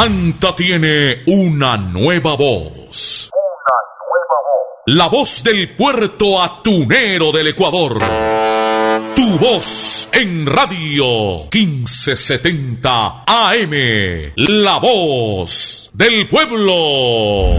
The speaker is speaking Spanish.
Manta tiene una nueva voz. La voz del puerto atunero del Ecuador. Tu voz en radio 1570 AM. La voz del pueblo.